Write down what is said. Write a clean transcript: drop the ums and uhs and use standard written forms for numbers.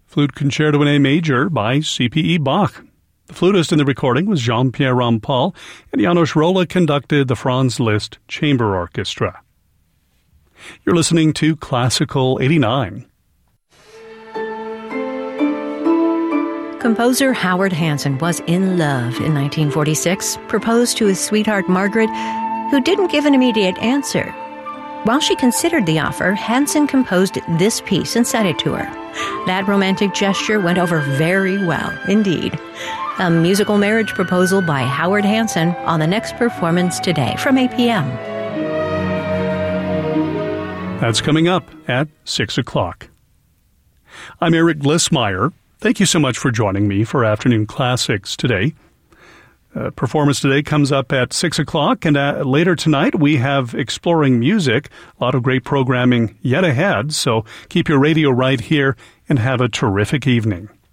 Flute Concerto in A Major by C.P.E. Bach. The flutist in the recording was Jean-Pierre Rampal, and Janos Rolla conducted the Franz Liszt Chamber Orchestra. You're listening to Classical 89. Composer Howard Hanson was in love in 1946, proposed to his sweetheart Margaret, who didn't give an immediate answer. While she considered the offer, Hanson composed this piece and sent it to her. That romantic gesture went over very well indeed. A musical marriage proposal by Howard Hanson on the next performance today from APM. That's coming up at 6 o'clock. I'm Eric Glissmeyer. Thank you so much for joining me for Afternoon Classics today. Performance today comes up at 6 o'clock, and later tonight we have Exploring Music, a lot of great programming yet ahead, so keep your radio right here and have a terrific evening.